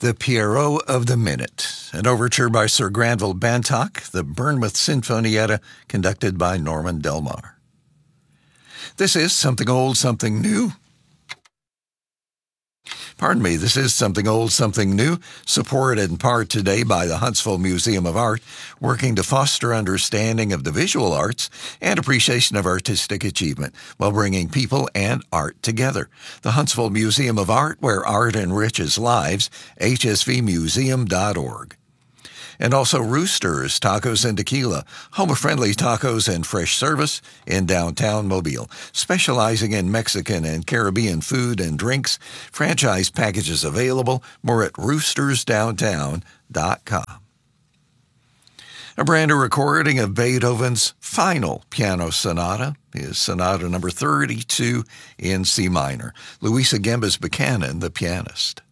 The Pierrot of the Minute, an overture by Sir Granville Bantock, the Bournemouth Sinfonietta, conducted by Norman Delmar. This is Something Old, Something New. This is Something Old, Something New, supported in part today by the Huntsville Museum of Art, working to foster understanding of the visual arts and appreciation of artistic achievement while bringing people and art together. The Huntsville Museum of Art, where art enriches lives, hsvmuseum.org. And also Roosters Tacos and Tequila, home-friendly tacos and fresh service in downtown Mobile, specializing in Mexican and Caribbean food and drinks. Franchise packages available. More at roostersdowntown.com. A brand new recording of Beethoven's final piano sonata is Sonata number 32 in C minor. Louisa Gembas Buchanan, the pianist.